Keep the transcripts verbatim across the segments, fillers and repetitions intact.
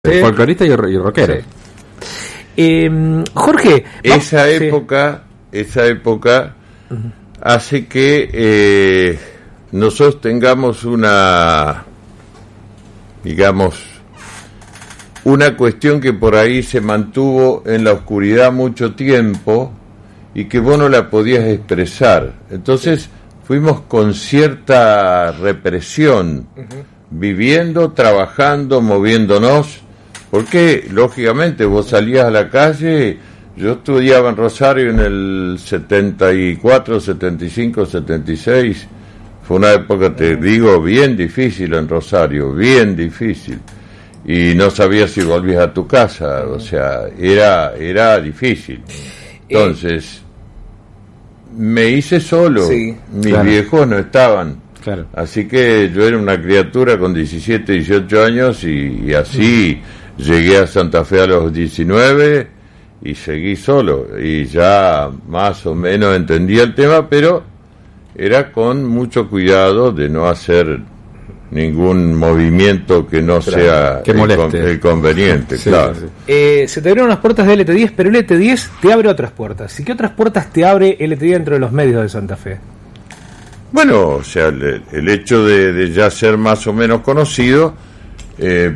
Sí. Folclorista y, y rockero. Sí. Eh, Jorge, esa época, sí. esa época uh-huh. hace que eh, nosotros tengamos una, digamos, una cuestión que por ahí se mantuvo en la oscuridad mucho tiempo y que vos no la podías expresar. Entonces fuimos con cierta represión, uh-huh. viviendo, trabajando, moviéndonos. Porque, lógicamente, vos salías a la calle, yo estudiaba en Rosario en el setenta y cuatro, setenta y cinco, setenta y seis, fue una época, te digo, bien difícil en Rosario, bien difícil, y no sabías si volvías a tu casa, o sea, era, era difícil. Entonces, me hice solo, sí, mis claro. viejos no estaban, claro. así que yo era una criatura con diecisiete, dieciocho años, y, y así... Mm. Llegué a Santa Fe a los diecinueve y seguí solo y ya más o menos entendía el tema, pero era con mucho cuidado de no hacer ningún movimiento que no claro, sea que el, con, el conveniente. Sí, claro. sí. Eh, se te abrieron las puertas de L T diez, pero L T diez te abre otras puertas. ¿Y qué otras puertas te abre L T diez dentro de los medios de Santa Fe? Bueno, o sea, el, el hecho de, de ya ser más o menos conocido eh,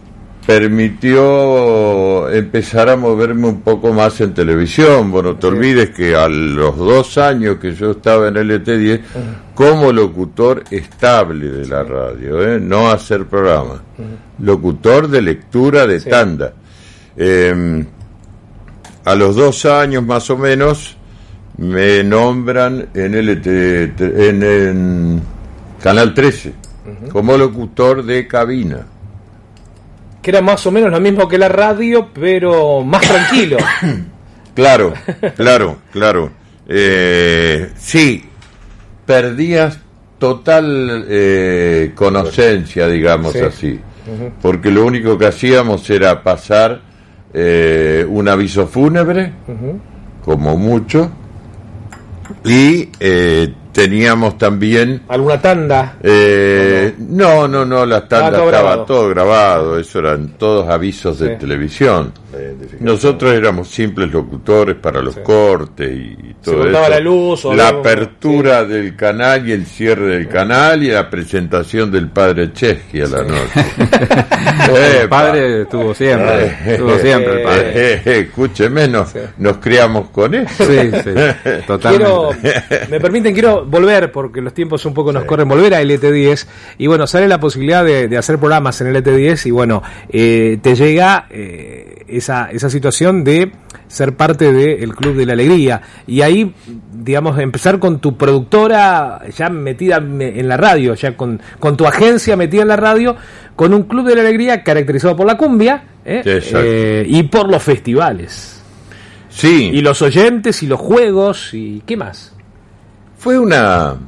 permitió empezar a moverme un poco más en televisión. Bueno, te sí. olvides que a los dos años que yo estaba en L T diez, uh-huh. como locutor estable de la radio, ¿eh? no hacer programa, uh-huh. locutor de lectura de sí. tanda. Eh, a los dos años más o menos me nombran en L T en, en Canal trece, uh-huh. como locutor de cabina. Que era más o menos lo mismo que la radio, pero más tranquilo. Claro, claro, claro. Eh, sí, perdías total eh, conocencia, digamos sí. así, uh-huh. porque lo único que hacíamos era pasar eh, un aviso fúnebre, uh-huh. como mucho, y eh, teníamos también alguna tanda eh, no no no la tanda ah, todo estaba grabado. todo grabado, eso eran todos avisos de sí. televisión. Nosotros éramos simples locutores para los sí. cortes y todo se eso, la luz o la algo, apertura sí. del canal y el cierre del sí. canal y la presentación del padre Chesky a la sí. noche. El padre estuvo siempre estuvo siempre el padre. Eh, eh, escúcheme, nos, sí. nos criamos con eso. Sí, sí, totalmente. Quiero, me permiten, quiero volver, porque los tiempos un poco nos sí. corren, volver a L T diez, y bueno, sale la posibilidad de, de hacer programas en L T diez, y bueno, eh, te llega eh, esa, esa situación de ser parte del Club de la Alegría, y ahí, digamos, empezar con tu productora ya metida en la radio, ya con, con tu agencia metida en la radio, con un Club de la Alegría caracterizado por la cumbia, ¿eh? Eh, y por los festivales. Sí. Y los oyentes, y los juegos, y ¿qué más? Fue una,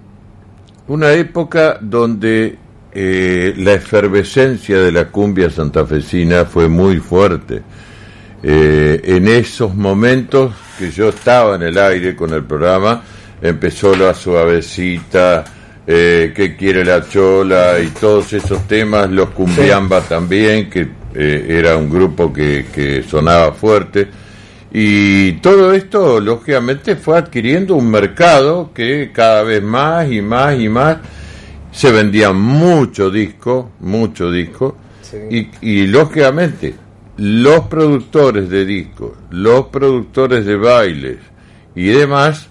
una época donde eh, la efervescencia de la cumbia santafesina fue muy fuerte. Eh, en esos momentos que yo estaba en el aire con el programa, empezó La Suavecita, eh, ¿Qué quiere la chola? Y todos esos temas, los Cumbiamba sí. también, que eh, era un grupo que, que sonaba fuerte. Y todo esto, lógicamente, fue adquiriendo un mercado que cada vez más y más y más se vendía mucho disco, mucho disco, sí. y, y lógicamente los productores de discos, los productores de bailes y demás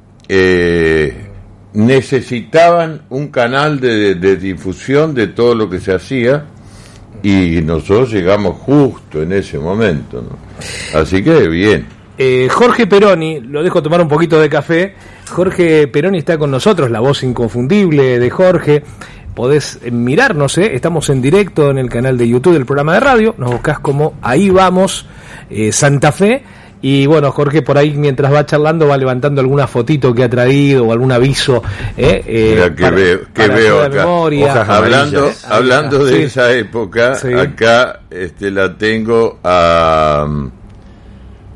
eh, necesitaban un canal de, de difusión de todo lo que se hacía. Y nosotros llegamos justo en ese momento, ¿no? Así que bien. Eh, Jorge Peroni, lo dejo tomar un poquito de café. Jorge Peroni está con nosotros, la voz inconfundible de Jorge. Podés mirarnos, ¿eh? Estamos en directo en el canal de YouTube del programa de radio. Nos buscás como Ahí Vamos, eh, Santa Fe. Y bueno, Jorge por ahí mientras va charlando va levantando alguna fotito que ha traído o algún aviso. Eh, eh, Mira que para, veo, que veo acá. Memoria, hablando amarillas, hablando de sí. esa época, sí. acá este, la tengo a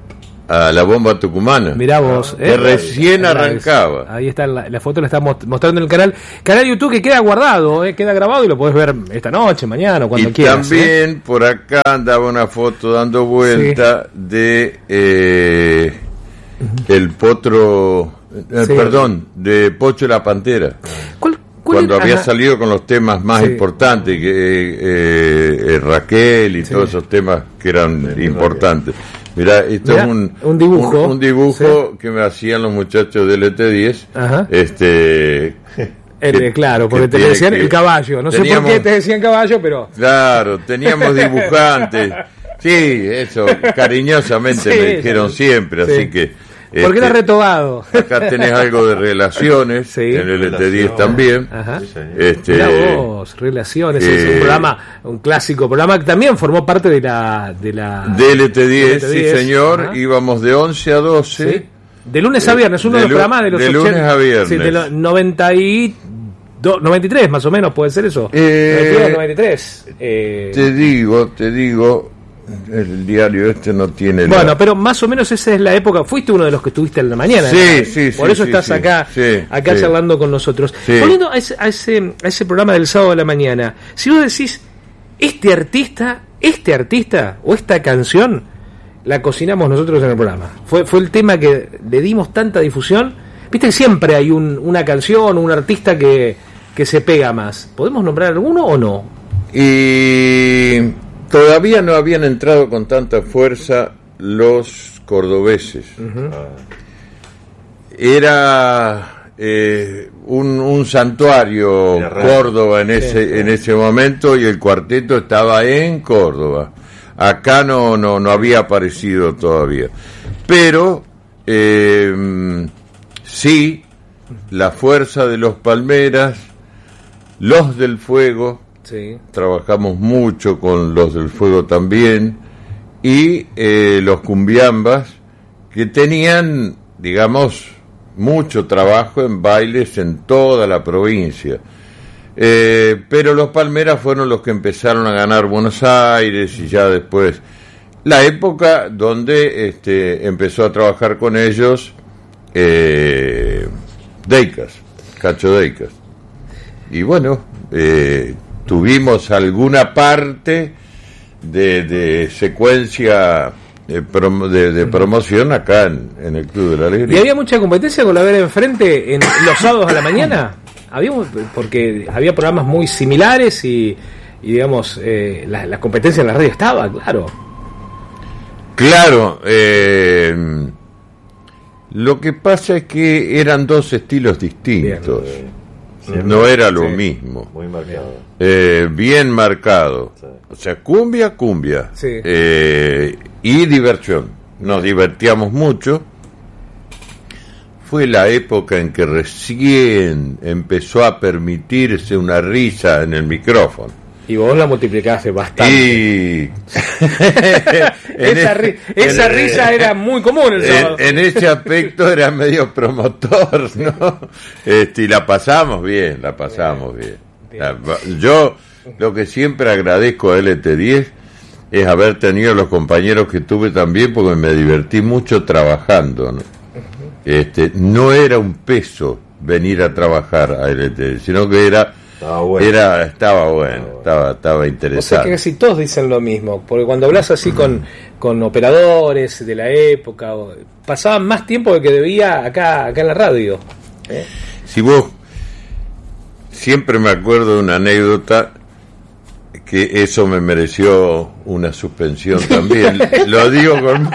a la bomba tucumana. Mirá vos, que eh, recién arrancaba. Ahí está la, la foto, la está mostrando en el canal canal YouTube, que queda guardado, eh, queda grabado y lo podés ver esta noche, mañana, cuando y quieras. También eh. por acá andaba una foto dando vuelta sí. de eh, uh-huh. el potro, eh, sí. perdón, de Pocho la Pantera. ¿Cuál? Cuando Ajá. había salido con los temas más sí. importantes, que eh, eh, Raquel y sí. todos esos temas que eran sí, importantes. Mirá, esto Mirá, es un, un dibujo, un, un dibujo sí. que me hacían los muchachos del E T diez. Ajá. Este, el, claro, porque te decían que, el caballo. No sé por qué te decían caballo, pero... Claro, teníamos dibujantes. Sí, eso, cariñosamente sí, me dijeron sí. siempre, así sí. que... Porque este, era retogado. Acá tenés algo de relaciones, sí. en el E T diez también. Ajá. Este, Mirá vos, Relaciones, eh, es un programa, un clásico programa que también formó parte de la... De la del E T diez, sí señor, ajá. íbamos de once a doce. ¿Sí? De lunes a viernes, uno de, de los programas de los de ochenta. De lunes a viernes. Sí, de los noventa y dos, noventa y tres más o menos, ¿puede ser eso? Eh, noventa y tres. Eh, te digo, te digo... El diario este no tiene... Bueno, la... pero más o menos esa es la época. Fuiste uno de los que estuviste en la mañana. Sí, ¿no? sí, Por sí, eso sí, estás sí, acá, sí, acá sí. charlando con nosotros. Sí. Volviendo a ese, a, ese, a ese programa del sábado de la mañana, si vos decís, este artista, este artista o esta canción, la cocinamos nosotros en el programa. Fue, fue el tema que le dimos tanta difusión. Viste que siempre hay un, una canción, un artista que, que se pega más. ¿Podemos nombrar alguno o no? Y... Todavía no habían entrado con tanta fuerza los cordobeses. Uh-huh. Era eh, un, un santuario Córdoba en ese, sí. en ese momento, y el cuarteto estaba en Córdoba. Acá no, no, no había aparecido todavía. Pero eh, sí, la fuerza de los Palmeras, los del Fuego. Sí. Trabajamos mucho con los del Fuego también, y eh, los cumbiambas, que tenían, digamos, mucho trabajo en bailes en toda la provincia. Eh, pero los Palmeras fueron los que empezaron a ganar Buenos Aires, y ya después la época donde este, empezó a trabajar con ellos eh, Deicas, Cacho Deicas. Y bueno, eh, tuvimos alguna parte de, de secuencia de, prom- de, de promoción acá en, en el Club de la Alegría. ¿Y había mucha competencia con la Vera enfrente en los sábados a la mañana? Había, porque había programas muy similares y, y digamos, eh, la, la competencia en la radio estaba, claro. Claro, eh, lo que pasa es que eran dos estilos distintos. Bien. Siempre, no era lo sí, mismo. Muy marcado. Eh, bien marcado. Sí. O sea, cumbia, cumbia. Sí. Eh, y diversión. Nos divertíamos mucho. Fue la época en que recién empezó a permitirse una risa en el micrófono. Y vos la multiplicaste bastante. Y... esa ri- esa en, risa era muy común el sábado. En, en ese aspecto era medio promotor, ¿no? Este, y la pasamos bien, la pasamos bien. bien. bien. Yo lo que siempre agradezco a L T diez es haber tenido los compañeros que tuve también, porque me divertí mucho trabajando, ¿no? Este, no era un peso venir a trabajar a L T diez, sino que era... Estaba bueno. Era, estaba bueno, estaba, estaba interesante. O sea que casi todos dicen lo mismo, porque cuando hablas así con, con operadores de la época, pasaban más tiempo del que debía acá, acá en la radio. ¿Eh? Si vos, siempre me acuerdo de una anécdota, que eso me mereció una suspensión también. Lo digo con...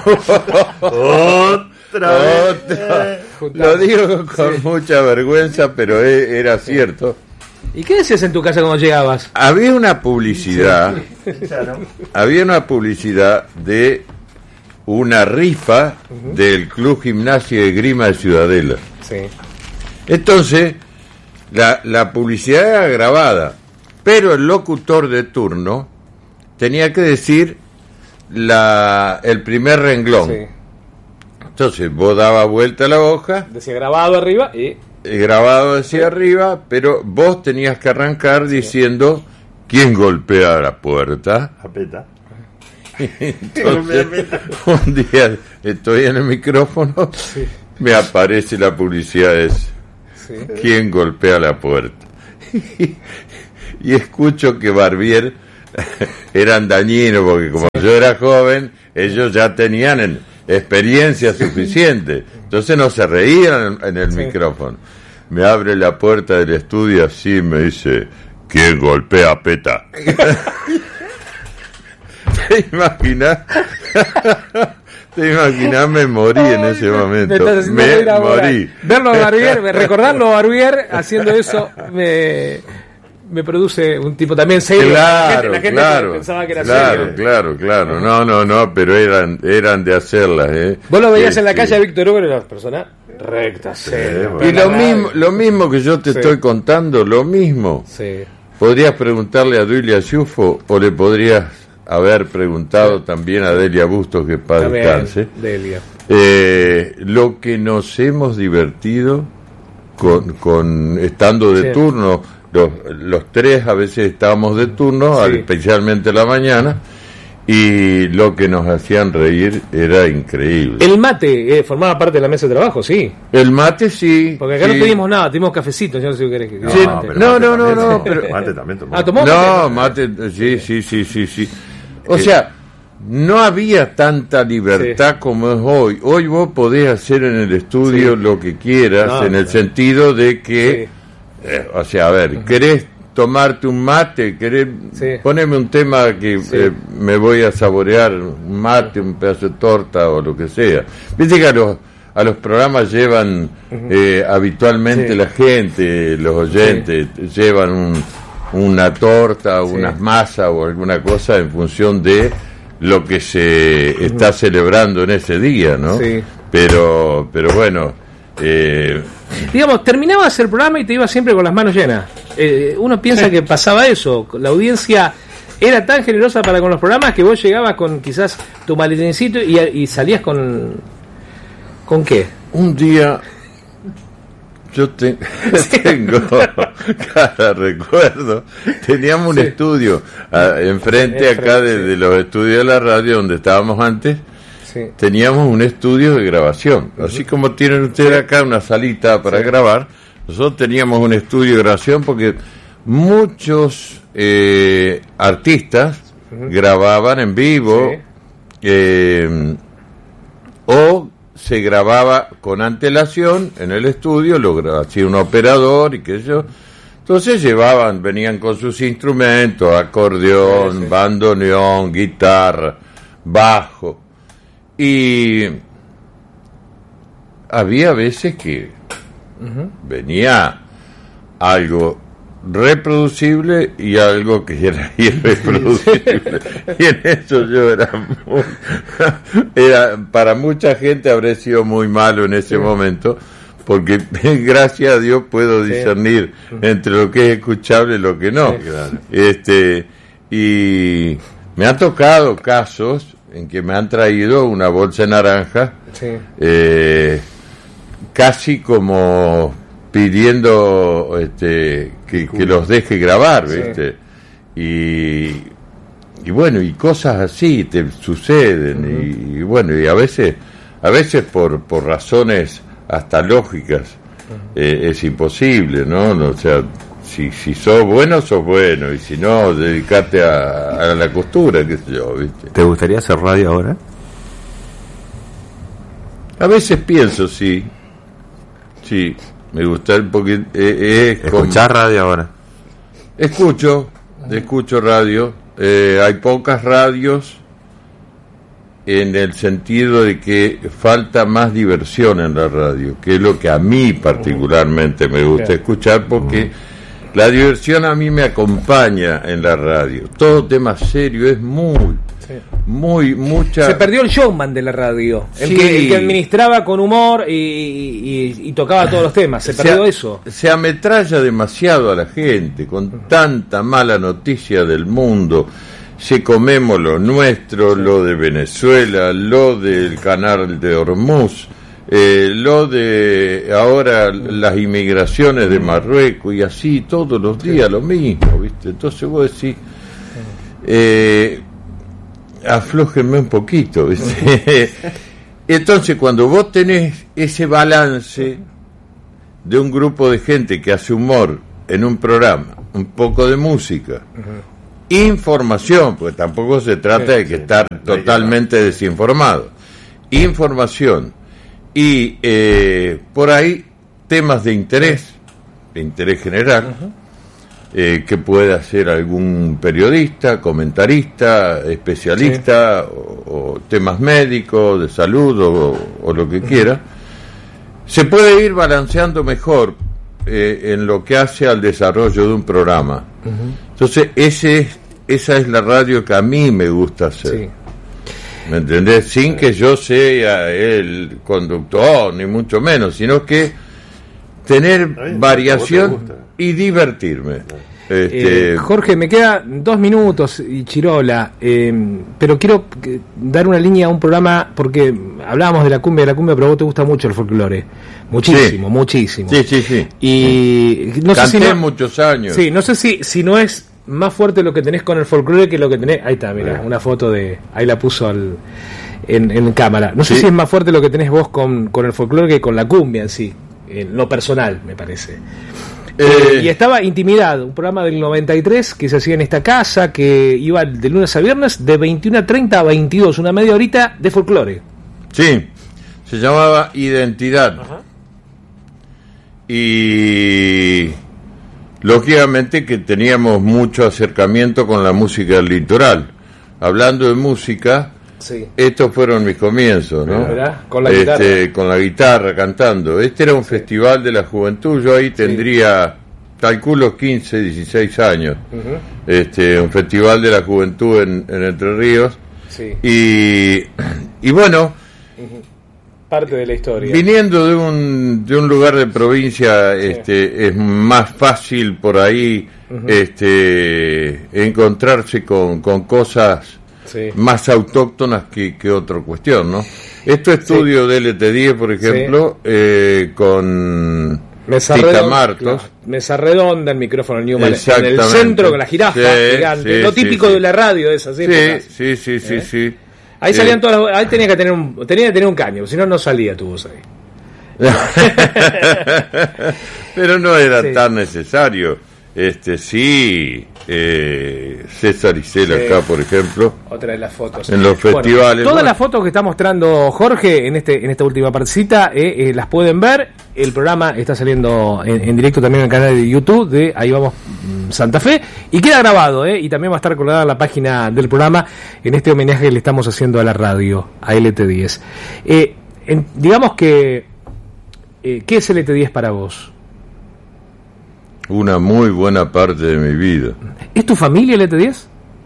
Otra vez. Lo digo con sí. mucha vergüenza, pero era cierto. ¿Y qué decías en tu casa cuando llegabas? Había una publicidad, sí. había una publicidad de una rifa uh-huh. del Club Gimnasia de Grima de Ciudadela. Sí. Entonces, la, la publicidad era grabada, pero el locutor de turno tenía que decir la, el primer renglón. Sí. Entonces, vos dabas vuelta a la hoja. Decía grabado arriba y... grabado hacia sí. arriba, pero vos tenías que arrancar sí. diciendo: ¿quién golpea la puerta? Apeta. Entonces, un día estoy en el micrófono, sí. me aparece la publicidad esa. Sí. ¿Quién golpea la puerta? Y, y escucho que Barbier eran dañinos, porque como yo era joven, ellos ya tenían en, experiencia suficiente. Entonces no se reían en, en el sí. micrófono. Me abre la puerta del estudio así y me dice, ¿quién golpea a Peta? ¿Te imaginas? ¿Te imaginas? Me morí en ese momento. Me, me morí. Verlo a Barbier, recordarlo a Barbier haciendo eso, me, me produce un tipo también serio. Claro, la gente, la gente claro, pensaba que era claro, serio. claro, claro. No, no, no, pero eran, eran de hacerlas. ¿eh? Vos lo veías sí, en la calle a Víctor Hugo, era una persona recta, seria. Sí, y lo mismo, lo mismo que yo te sí. estoy contando, lo mismo. Sí. Podrías preguntarle a Duilia Ciuffo o le podrías haber preguntado sí. también a Delia Bustos, que para descanse. Delia. Eh, lo que nos hemos divertido con, con estando de sí. turno, los, los tres a veces estábamos de turno, sí. especialmente la mañana, y lo que nos hacían reír era increíble. El mate eh, formaba parte de la mesa de trabajo, sí. El mate sí. Porque acá sí. no tuvimos nada, tuvimos cafecito, yo no sé si querés que no, sí. no, no, no, no, pero mate también tomó. Ah, tomó no, mate, mate sí, sí, sí, sí, sí. O sea, no había tanta libertad sí. como es hoy. Hoy vos podés hacer en el estudio sí. lo que quieras, no, en el no. sentido de que, sí. eh, o sea, a ver, uh-huh. querés tomarte un mate, querés sí. poneme un tema que sí. eh, me voy a saborear, un mate, un pedazo de torta o lo que sea. Viste que a los, a los programas llevan uh-huh. eh, habitualmente sí. la gente, los oyentes, sí. llevan un... una torta, sí. unas masas o alguna cosa en función de lo que se está celebrando en ese día, ¿no? Sí. Pero, pero bueno, eh... digamos, terminabas el programa y te ibas siempre con las manos llenas. Eh, uno piensa sí. que pasaba eso, la audiencia era tan generosa para con los programas que vos llegabas con quizás tu maletincito y, y salías con... ¿con qué? Un día... Yo te, tengo cada recuerdo. Teníamos un sí. estudio a, enfrente sí, acá de, sí. de los estudios de la radio donde estábamos antes. Sí. Teníamos un estudio de grabación. Uh-huh. Así como tienen ustedes acá una salita para sí. grabar, nosotros teníamos un estudio de grabación porque muchos eh, artistas uh-huh. grababan en vivo sí. eh, o se grababa con antelación en el estudio, lo hacía un operador y qué sé yo. Entonces llevaban, venían con sus instrumentos, acordeón, sí, sí. bandoneón, guitarra, bajo. Y había veces que uh-huh. venía algo reproducible y algo que era irreproducible y en eso yo era muy, era para mucha gente habré sido muy malo en ese sí. momento porque gracias a Dios puedo discernir sí. entre lo que es escuchable y lo que no sí, claro. este y me han tocado casos en que me han traído una bolsa naranja sí. eh, casi como pidiendo este que, que los deje grabar, ¿viste? Sí. Y y bueno, y cosas así te suceden uh-huh. y, y bueno, y a veces a veces por por razones hasta lógicas uh-huh. eh, es imposible, ¿no? O sea, si si sos bueno, sos bueno, y si no, dedicate a, a la costura, qué sé yo, ¿viste? ¿Te gustaría hacer radio ahora? A veces pienso, sí. Sí. Me gusta un poquito. Eh, eh, ¿Escuchás radio ahora? Escucho, escucho radio. Eh, hay pocas radios en el sentido de que falta más diversión en la radio, que es lo que a mí particularmente me gusta escuchar, porque la diversión a mí me acompaña en la radio. Todo tema serio es muy... muy mucha se perdió el showman de la radio, el, sí. que, el que administraba con humor y, y, y tocaba todos los temas, se perdió se, eso se ametralla demasiado a la gente con uh-huh. tanta mala noticia del mundo. Se comemos lo nuestro, sí. lo de Venezuela, lo del canal de Hormuz, eh, lo de ahora las inmigraciones de Marruecos y así todos los días sí. lo mismo, ¿viste? Entonces vos decís eh, aflójenme un poquito, ¿viste? Entonces, cuando vos tenés ese balance de un grupo de gente que hace humor en un programa, un poco de música, uh-huh. información, porque tampoco se trata sí, de que sí, estar sí, totalmente sí. desinformado, información y eh, por ahí temas de interés, de interés general, uh-huh. eh, que pueda hacer algún periodista, comentarista, especialista, sí. o, o temas médicos, de salud, o, o lo que uh-huh. quiera, se puede ir balanceando mejor eh, en lo que hace al desarrollo de un programa. Uh-huh. Entonces, ese es, esa es la radio que a mí me gusta hacer. Sí. ¿Me entendés? Sin que yo sea el conductor, ni mucho menos, sino que tener variación y divertirme. Este... Eh, Jorge, me quedan dos minutos y Chirola, eh, pero quiero dar una línea a un programa porque hablábamos de la cumbia, de la cumbia, pero a vos te gusta mucho el folclore, muchísimo, sí. muchísimo. Sí, sí, sí. Y no Canté sé si no, muchos años. Sí, no sé si si no es más fuerte lo que tenés con el folclore que lo que tenés. Ahí está, mira, sí. una foto de, ahí la puso al, en, en cámara. No sé sí. si es más fuerte lo que tenés vos con con el folclore que con la cumbia en sí, en lo personal, me parece. Eh, y estaba Intimidad, un programa del noventa y tres que se hacía en esta casa, que iba de lunes a viernes de veintiuna treinta a veintidós, una media horita de folclore. Sí, se llamaba Identidad. Ajá. Y lógicamente que teníamos mucho acercamiento con la música del litoral. Hablando de música, sí. estos fueron mis comienzos, ¿no? ¿Verdad? Con la este, guitarra. Con la guitarra, cantando. Este era un sí. festival de la juventud, yo ahí tendría, sí. calculo, quince, dieciséis años. Uh-huh. Este, un festival de la juventud en, en Entre Ríos. Sí. Y, y bueno... Uh-huh. Parte de la historia. Viniendo de un, de un lugar de provincia, sí. este, es más fácil por ahí uh-huh. este, encontrarse con, con cosas... Sí. más autóctonas que, que otra cuestión, ¿no? Esto estudio sí. de L T diez, por ejemplo, sí. eh, con Mesa Tita redonda, Martos. Claro. Mesa redonda, el micrófono Newman en el centro con la jirafa sí, gigante, sí, lo típico sí, de la radio de esas sí, épocas. Sí, sí, ¿Eh? sí, sí. Ahí salían eh. todas las, ahí tenía que tener un tenía que tener un caño, si no no salía tu voz ahí. Pero no era sí. tan necesario. Este sí, eh, César Isela sí. acá, por ejemplo. Otra de las fotos. En los festivales. Bueno, todas bueno. las fotos que está mostrando Jorge en este en esta última partecita eh, eh, las pueden ver. El programa está saliendo en, en directo también en el canal de YouTube de Ahí Vamos Santa Fe y queda grabado, eh, y también va a estar colgada en la página del programa en este homenaje que le estamos haciendo a la radio, a L T diez. Eh, en, digamos que eh, ¿qué es L T diez para vos? Una muy buena parte de mi vida. ¿Es tu familia L T diez?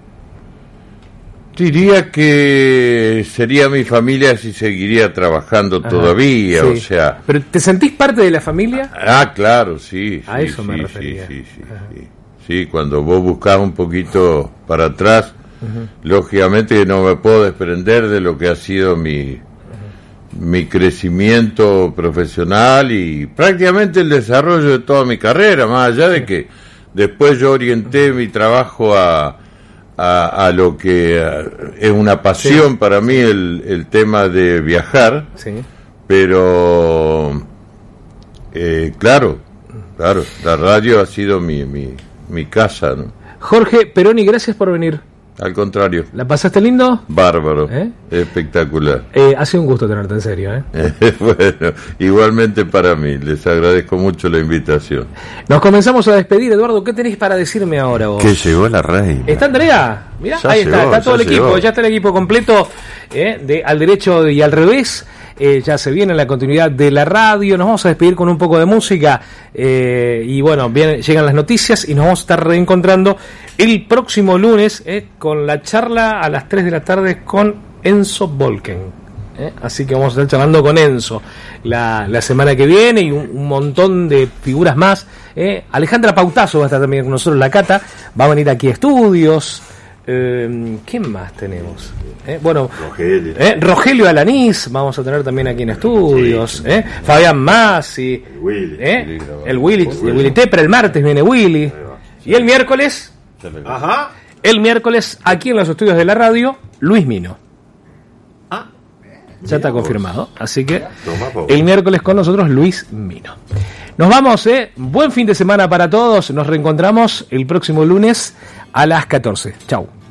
Diría que sería mi familia si seguiría trabajando Ajá, todavía, sí. o sea... ¿Pero te sentís parte de la familia? Ah, claro, sí. A sí, eso sí, me sí, refería. Sí, sí, sí, sí, cuando vos buscás un poquito para atrás, uh-huh. lógicamente no me puedo desprender de lo que ha sido mi... mi crecimiento profesional y prácticamente el desarrollo de toda mi carrera, más allá de que después yo orienté mi trabajo a, a, a lo que a, es una pasión sí. para mí el, el tema de viajar, sí. pero eh, claro, claro, la radio ha sido mi, mi, mi casa, ¿no? Jorge Peroni, gracias por venir. Al contrario. ¿La pasaste lindo? Bárbaro. ¿Eh? Espectacular. Eh, ha sido un gusto tenerte en serio. ¿eh? Bueno, igualmente para mí. Les agradezco mucho la invitación. Nos comenzamos a despedir. Eduardo, ¿qué tenés para decirme ahora vos? Que llegó la reina. ¿Está Andrea? Mirá, ya ahí llegó, está. Está todo el equipo. Llegó. Ya está el equipo completo. ¿eh? De al derecho y al revés. Eh, ya se viene la continuidad de la radio. Nos vamos a despedir con un poco de música eh, y bueno, vienen, llegan las noticias y nos vamos a estar reencontrando el próximo lunes eh, con la charla a las tres de la tarde con Enzo Volken. eh. Así que vamos a estar charlando con Enzo la, la semana que viene y un, un montón de figuras más. eh. Alejandra Pautazo va a estar también con nosotros, la Cata va a venir aquí a estudios. Eh, ¿Quién más tenemos? Eh, bueno, Rogelio. Eh, Rogelio Alanís vamos a tener también aquí en estudios. Eh, Fabián Masi, el Willy, eh, el Willy, el Willy Tepper. El martes viene Willy y el miércoles, ajá, el miércoles, aquí en los estudios de la radio, Luis Mino. Ah, ya está confirmado. Así que el miércoles con nosotros, Luis Mino. Nos vamos, ¿eh? Buen fin de semana para todos. Nos reencontramos el próximo lunes a las catorce. Chau.